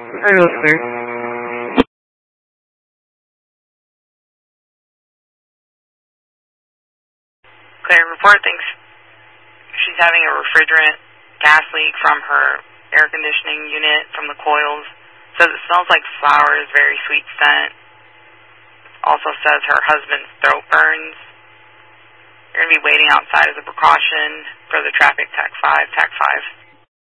Hello, sir. Clear report thinks she's having a refrigerant gas leak from her air conditioning unit from the coils. Says it smells like flowers, very sweet scent. Also says her husband's throat burns. You're going to be waiting outside as a precaution for the traffic TAC 5, TAC 5.